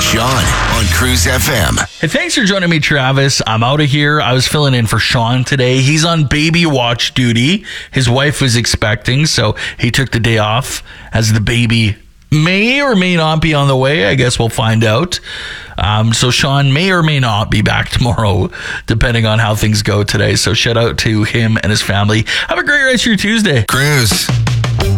Sean on Cruise FM. Hey, thanks for joining me, Travis. I'm out of here. I was filling in for Sean today. He's on baby watch duty. His wife was expecting, so he took the day off as the baby may or may not be on the way. I guess we'll find out. So Sean may or may not be back tomorrow, depending on how things go today. So shout out to him and his family. Have a great rest of your Tuesday. Cruise.